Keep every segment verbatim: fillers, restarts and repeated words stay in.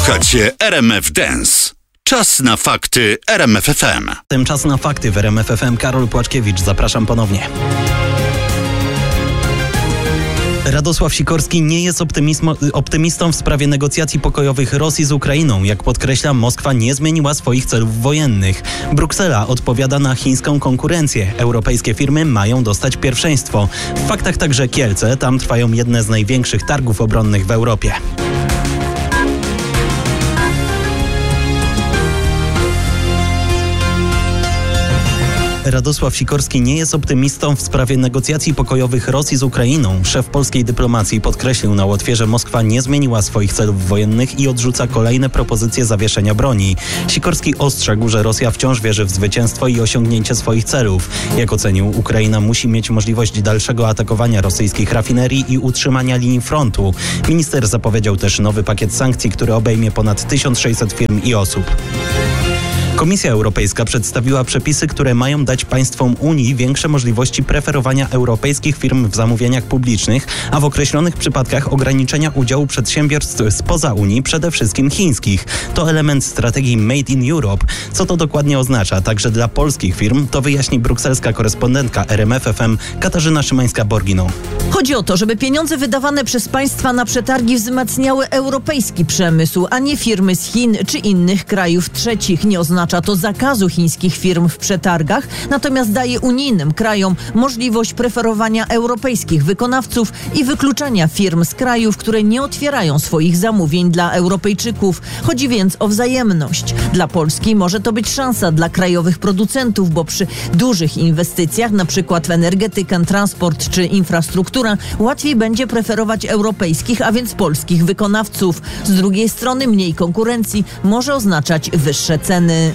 Słuchacie R M F Dance. Czas na fakty R M F F M. Czas na fakty w R M F F M. Karol Płaczkiewicz, zapraszam ponownie. Radosław Sikorski nie jest optymistą w sprawie negocjacji pokojowych Rosji z Ukrainą. Jak podkreśla, Moskwa nie zmieniła swoich celów wojennych. Bruksela odpowiada na chińską konkurencję. Europejskie firmy mają dostać pierwszeństwo. W faktach także Kielce. Tam trwają jedne z największych targów obronnych w Europie. Radosław Sikorski nie jest optymistą w sprawie negocjacji pokojowych Rosji z Ukrainą. Szef polskiej dyplomacji podkreślił na Łotwie, że Moskwa nie zmieniła swoich celów wojennych i odrzuca kolejne propozycje zawieszenia broni. Sikorski ostrzegł, że Rosja wciąż wierzy w zwycięstwo i osiągnięcie swoich celów. Jak ocenił, Ukraina musi mieć możliwość dalszego atakowania rosyjskich rafinerii i utrzymania linii frontu. Minister zapowiedział też nowy pakiet sankcji, który obejmie ponad tysiąc sześćset firm i osób. Komisja Europejska przedstawiła przepisy, które mają dać państwom Unii większe możliwości preferowania europejskich firm w zamówieniach publicznych, a w określonych przypadkach ograniczenia udziału przedsiębiorstw spoza Unii, przede wszystkim chińskich. To element strategii Made in Europe. Co to dokładnie oznacza także dla polskich firm, to wyjaśni brukselska korespondentka R M F F M Katarzyna Szymańska-Borginą. Chodzi o to, żeby pieniądze wydawane przez państwa na przetargi wzmacniały europejski przemysł, a nie firmy z Chin czy innych krajów trzecich. Nie oznacza to zakazu chińskich firm w przetargach, natomiast daje unijnym krajom możliwość preferowania europejskich wykonawców i wykluczania firm z krajów, które nie otwierają swoich zamówień dla Europejczyków. Chodzi więc o wzajemność. Dla Polski może to być szansa dla krajowych producentów, bo przy dużych inwestycjach, na przykład w energetykę, transport czy infrastrukturę, łatwiej będzie preferować europejskich, a więc polskich wykonawców. Z drugiej strony mniej konkurencji może oznaczać wyższe ceny.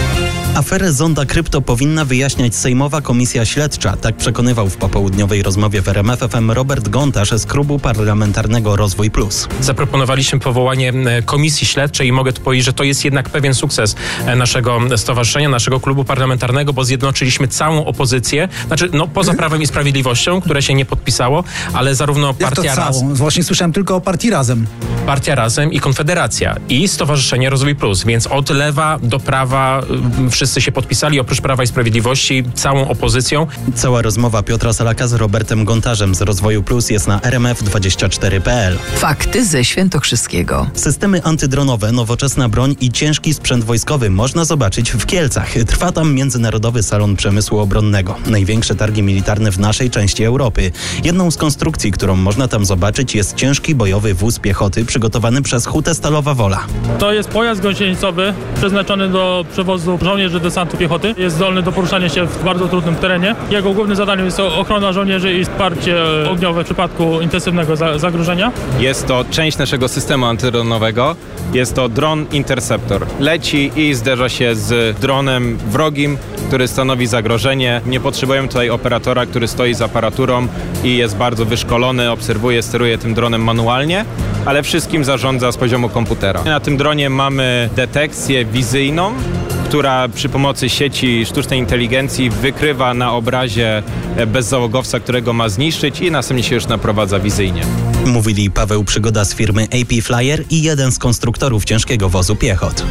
Aferę Zonda Krypto powinna wyjaśniać Sejmowa Komisja Śledcza. Tak przekonywał w popołudniowej rozmowie w R M F F M Robert Gontarz z Klubu Parlamentarnego Rozwój Plus. Zaproponowaliśmy powołanie komisji śledczej i mogę tu powiedzieć, że to jest jednak pewien sukces naszego stowarzyszenia, naszego klubu parlamentarnego, bo zjednoczyliśmy całą opozycję, znaczy no poza Prawem i Sprawiedliwością, które się nie podpisało, ale zarówno Partia Razem... Właśnie słyszałem tylko o Partii Razem. Partia Razem i Konfederacja i Stowarzyszenie Rozwój Plus, więc od lewa do prawa wszyscy się podpisali, oprócz Prawa i Sprawiedliwości, całą opozycją. Cała rozmowa Piotra Salaka z Robertem Gontarzem z Rozwoju Plus jest na R M F dwadzieścia cztery kropka p l. Fakty ze Świętokrzyskiego. Systemy antydronowe, nowoczesna broń i ciężki sprzęt wojskowy można zobaczyć w Kielcach. Trwa tam Międzynarodowy Salon Przemysłu Obronnego. Największe targi militarne w naszej części Europy. Jedną z konstrukcji, którą można tam zobaczyć, jest ciężki bojowy wóz piechoty przygotowany przez Hutę Stalowa Wola. To jest pojazd gąsienicowy przeznaczony do przewozu żołnierzy desantu piechoty. Jest zdolny do poruszania się w bardzo trudnym terenie. Jego głównym zadaniem jest ochrona żołnierzy i wsparcie ogniowe w przypadku intensywnego za- zagrożenia. Jest to część naszego systemu antydronowego. Jest to dron Interceptor. Leci i zderza się z dronem wrogim, który stanowi zagrożenie. Nie potrzebujemy tutaj operatora, który stoi z aparaturą i jest bardzo wyszkolony, obserwuje, steruje tym dronem manualnie, ale wszystkim zarządza z poziomu komputera. Na tym dronie mamy detekcję wizyjną, która przy pomocy sieci sztucznej inteligencji wykrywa na obrazie bezzałogowca, którego ma zniszczyć i następnie się już naprowadza wizyjnie. Mówili Paweł Przygoda z firmy A P Flyer i jeden z konstruktorów ciężkiego wozu piechot.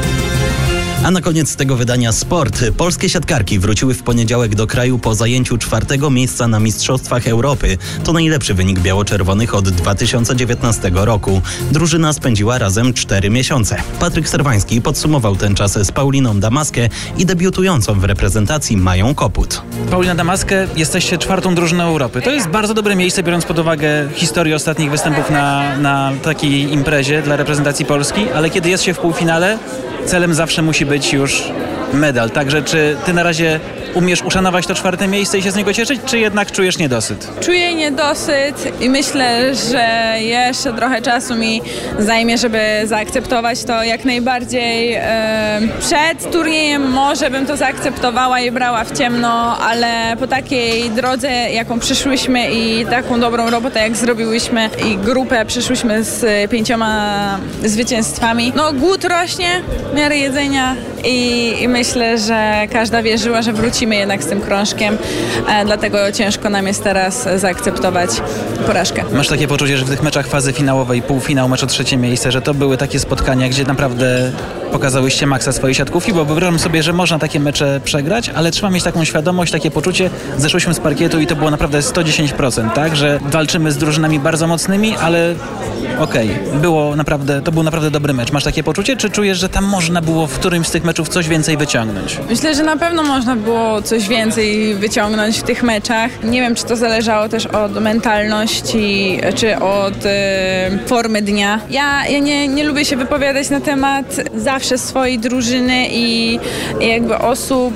A na koniec tego wydania sport. Polskie siatkarki wróciły w poniedziałek do kraju po zajęciu czwartego miejsca na Mistrzostwach Europy. To najlepszy wynik biało-czerwonych od dwa tysiące dziewiętnastego roku. Drużyna spędziła razem cztery miesiące. Patryk Serwański podsumował ten czas z Pauliną Damaskę i debiutującą w reprezentacji Mają Koput. Paulina Damaskę, jesteście czwartą drużyną Europy. To jest bardzo dobre miejsce, biorąc pod uwagę historię ostatnich występów na, na takiej imprezie dla reprezentacji Polski, ale kiedy jest się w półfinale, celem zawsze musi być już medal. Także czy ty na razie umiesz uszanować to czwarte miejsce i się z niego cieszyć, czy jednak czujesz niedosyt? Czuję niedosyt i myślę, że jeszcze trochę czasu mi zajmie, żeby zaakceptować to jak najbardziej. E, przed turniejem może bym to zaakceptowała i brała w ciemno, ale po takiej drodze, jaką przyszłyśmy i taką dobrą robotę, jak zrobiłyśmy i grupę przyszłyśmy z pięcioma zwycięstwami, no głód rośnie, miarę jedzenia i, i myślę, że każda wierzyła, że wrócimy jednak z tym krążkiem, e, dlatego ciężko nam jest teraz zaakceptować porażkę. Masz takie poczucie, że w tych meczach fazy finałowej, półfinał, mecz o trzecie miejsce, że to były takie spotkania, gdzie naprawdę pokazałyście maksa swojej siatkówki, bo wyobrażam sobie, że można takie mecze przegrać, ale trzeba mieć taką świadomość, takie poczucie, zeszłyśmy z parkietu i to było naprawdę sto dziesięć procent, tak, że walczymy z drużynami bardzo mocnymi, ale okej, okay, było naprawdę, to był naprawdę dobry mecz. Masz takie poczucie, czy czujesz, że tam można było w którymś z tych meczów coś więcej wyciągnąć? Myślę, że na pewno można było coś więcej wyciągnąć w tych meczach. Nie wiem, czy to zależało też od mentalności, czy od e, formy dnia. Ja, ja nie, nie lubię się wypowiadać na temat zawsze swojej drużyny i, i jakby osób,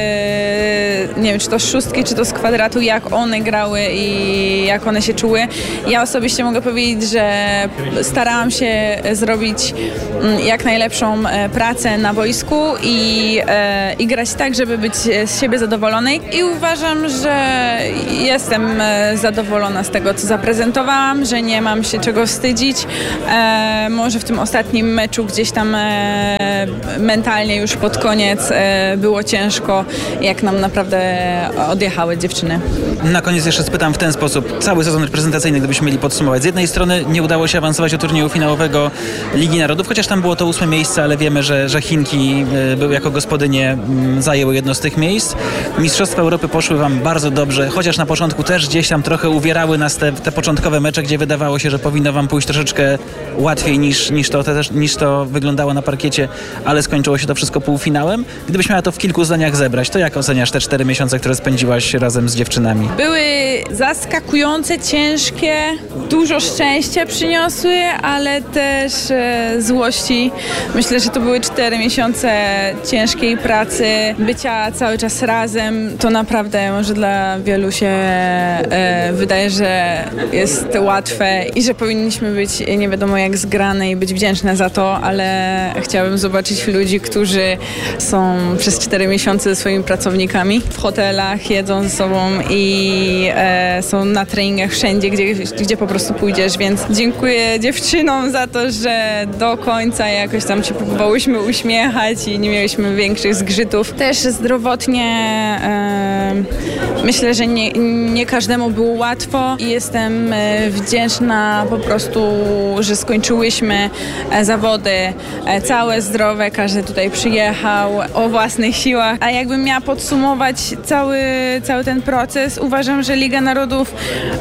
e, nie wiem, czy to z szóstki, czy to z kwadratu, jak one grały i jak one się czuły. Ja osobiście mogę powiedzieć, że starałam się zrobić jak najlepszą pracę na boisku i, e, i grać tak, żeby być z siebie zadowolonej i uważam, że jestem zadowolona z tego, co zaprezentowałam, że nie mam się czego wstydzić. E, może w tym ostatnim meczu gdzieś tam e, mentalnie już pod koniec e, było ciężko, jak nam naprawdę odjechały dziewczyny. Na koniec jeszcze spytam w ten sposób. Cały sezon reprezentacyjny, gdybyśmy mieli podsumować. Z jednej strony nie udało się awansować do turnieju finałowego Ligi Narodów, chociaż tam było to ósme miejsce, ale wiemy, że, że Chinki były jako gospodynie zajęły jedno z tych miejsc. Mistrzostwa Europy poszły wam bardzo dobrze, chociaż na początku też gdzieś tam trochę uwierały nas te, te początkowe mecze, gdzie wydawało się, że powinno wam pójść troszeczkę łatwiej niż, niż, to, te, niż to wyglądało na parkiecie, ale skończyło się to wszystko półfinałem. Gdybyś miała to w kilku zdaniach zebrać, to jak oceniasz te cztery miesiące, które spędziłaś razem z dziewczynami? Były zaskakujące, ciężkie, dużo szczęścia przyniosły, ale też e, złości. Myślę, że to były cztery miesiące ciężkiej pracy, bycia cały czas razem. To naprawdę może dla wielu się e, wydaje, że jest łatwe i że powinniśmy być nie wiadomo jak zgrane i być wdzięczne za to, ale chciałabym zobaczyć ludzi, którzy są przez cztery miesiące ze swoimi pracownikami w hotelach, jedzą ze sobą i e, są na treningach wszędzie, gdzie, gdzie po prostu pójdziesz, więc dziękuję dziewczynom za to, że do końca jakoś tam się próbowałyśmy uśmiechać i nie mieliśmy większych zgrzytów. Też zdrowotnie e, myślę, że nie, nie każdemu było łatwo i jestem e, wdzięczna po prostu, że skończyłyśmy e, zawody e, całe, zdrowe, każdy tutaj przyjechał o własnych siłach, a jakbym miała podsumować cały, cały ten proces, uważam, że Liga Narodów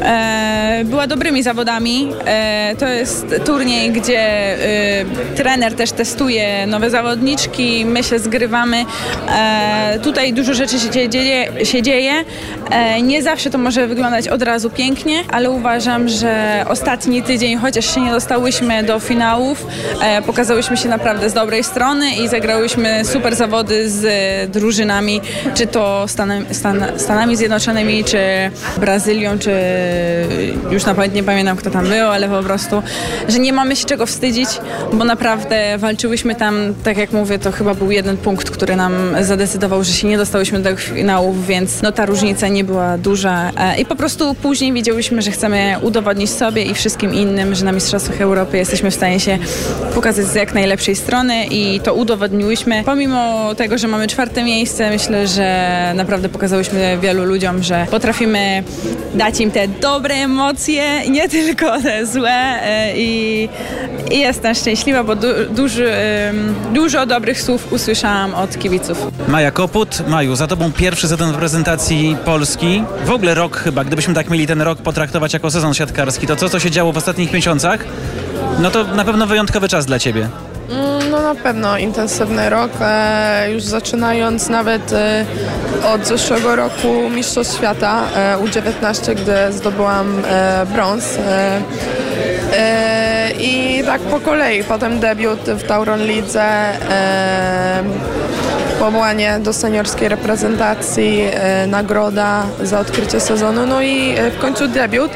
e, była dobrymi zawodami. E, to jest turniej, gdzie e, trener też testuje nowe zawodniczki, my się zgrywamy. E, tutaj dużo rzeczy się dzieje. Się dzieje. E, nie zawsze to może wyglądać od razu pięknie, ale uważam, że ostatni tydzień, chociaż się nie dostałyśmy do finałów, e, pokazałyśmy się naprawdę z dobrej strony i zagrałyśmy super zawody z drużynami, czy to Stanami, Stan, Stanami Zjednoczonymi, czy Brazylią, czy już nawet nie pamiętam, kto tam był, ale po prostu, że nie mamy się czego wstydzić, bo naprawdę walczyłyśmy tam, tak jak mówię, to chyba był jeden punkt, który nam zadecydował, że się nie dostałyśmy do finałów, więc no ta różnica nie była duża i po prostu później wiedziałyśmy, że chcemy udowodnić sobie i wszystkim innym, że na Mistrzostwach Europy jesteśmy w stanie się pokazać z jak najlepszej strony i to udowodniłyśmy. Pomimo tego, że mamy czwarte miejsce, myślę, że naprawdę pokazałyśmy wielu ludziom, że potrafimy dać im te dobre emocje, nie tylko te złe i, i jestem szczęśliwa, bo du, duży, dużo dobrych słów usłyszałam od kibiców. Maja Koput. Maju, za tobą pierwszy sezon w reprezentacji Polski. W ogóle rok chyba, gdybyśmy tak mieli ten rok potraktować jako sezon siatkarski, to co, co się działo w ostatnich miesiącach, no to na pewno wyjątkowy czas dla ciebie. No na pewno intensywny rok, e, już zaczynając nawet e, od zeszłego roku Mistrzostw Świata e, U dziewiętnaście, gdy zdobyłam e, brąz. E, e, I tak po kolei, potem debiut w Tauron Lidze, e, powołanie do seniorskiej reprezentacji, e, nagroda za odkrycie sezonu, no i e, w końcu debiut.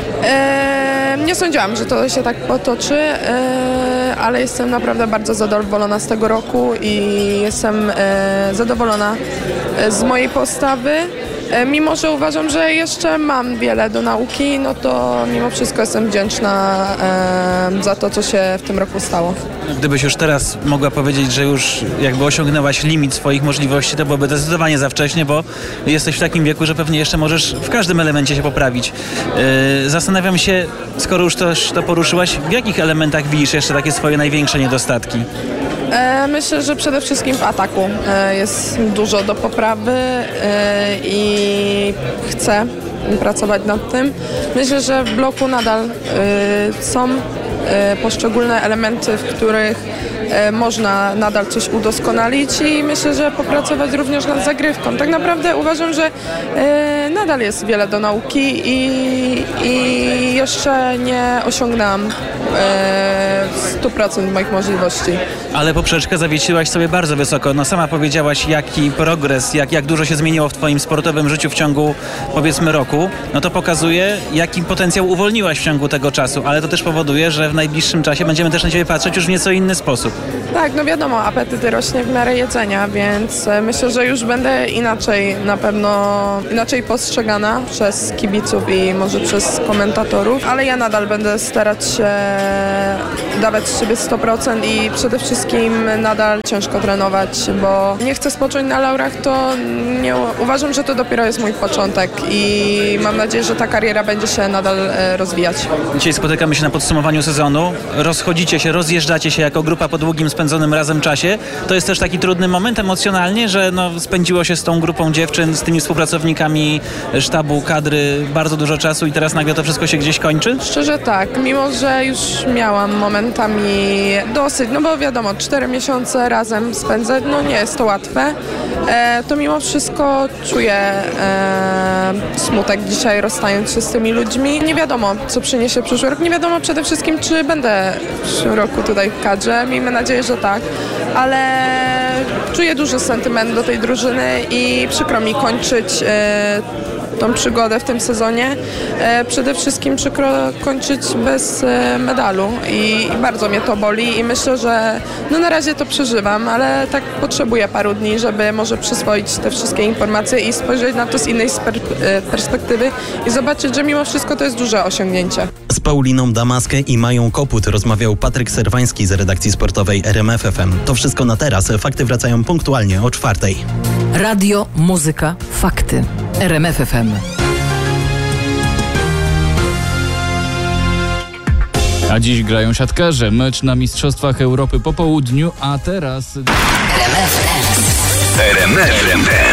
E, nie sądziłam, że to się tak potoczy, e, ale jestem naprawdę bardzo zadowolona z tego roku i jestem e, zadowolona z mojej postawy E, mimo, że uważam, że jeszcze mam wiele do nauki, no to mimo wszystko jestem wdzięczna e, za to, co się w tym roku stało. Gdybyś już teraz mogła powiedzieć, że już jakby osiągnęłaś limit swoich możliwości, to byłoby zdecydowanie za wcześnie, bo jesteś w takim wieku, że pewnie jeszcze możesz w każdym elemencie się poprawić. Yy, zastanawiam się, skoro już to, to poruszyłaś, w jakich elementach widzisz jeszcze takie swoje największe niedostatki? E, myślę, że przede wszystkim w ataku e, jest dużo do poprawy e, i chcę pracować nad tym. Myślę, że w bloku nadal e, są e, poszczególne elementy, w których e, można nadal coś udoskonalić i myślę, że popracować również nad zagrywką. Tak naprawdę uważam, że e, nadal jest wiele do nauki i, i jeszcze nie osiągnęłam e, sto procent moich możliwości. Ale poprzeczkę zawiesiłaś sobie bardzo wysoko. No sama powiedziałaś, jaki progres, jak, jak dużo się zmieniło w twoim sportowym życiu w ciągu, powiedzmy, roku. No to pokazuje, jaki potencjał uwolniłaś w ciągu tego czasu, ale to też powoduje, że w najbliższym czasie będziemy też na ciebie patrzeć już w nieco inny sposób. Tak, no wiadomo, apetyty rośnie w miarę jedzenia, więc myślę, że już będę inaczej, na pewno inaczej postrzegana przez kibiców i może przez komentatorów, ale ja nadal będę starać się dawać z siebie sto procent i przede wszystkim nadal ciężko trenować, bo nie chcę spocząć na laurach, to nie, uważam, że to dopiero jest mój początek i mam nadzieję, że ta kariera będzie się nadal rozwijać. Dzisiaj spotykamy się na podsumowaniu sezonu, rozchodzicie się, rozjeżdżacie się jako grupa po długim spędzonym razem czasie. To jest też taki trudny moment emocjonalnie, że no, spędziło się z tą grupą dziewczyn, z tymi współpracownikami sztabu, kadry bardzo dużo czasu i teraz nagle to wszystko się gdzieś kończy? Szczerze tak, mimo że już miałam momentami dosyć, no bo wiadomo, cztery miesiące razem spędzać, no nie jest to łatwe, e, to mimo wszystko czuję e, smutek dzisiaj, rozstając się z tymi ludźmi. Nie wiadomo, co przyniesie przyszły rok, nie wiadomo przede wszystkim, czy będę w przyszłym roku tutaj w kadrze, miejmy nadzieję, że tak, ale czuję duży sentyment do tej drużyny i przykro mi kończyć e, tą przygodę w tym sezonie. E, przede wszystkim przykro kończyć bez e, medalu I, i bardzo mnie to boli i myślę, że no na razie to przeżywam, ale tak potrzebuję paru dni, żeby może przyswoić te wszystkie informacje i spojrzeć na to z innej sper, e, perspektywy i zobaczyć, że mimo wszystko to jest duże osiągnięcie. Z Pauliną Damaskę i Mają Koput rozmawiał Patryk Serwański z redakcji sportowej R M F F M. To wszystko na teraz. Fakty wracają punktualnie o czwartej. Radio, muzyka, fakty. R M F F M. A dziś grają siatkarze. Mecz na Mistrzostwach Europy po południu, a teraz... R M F Dance.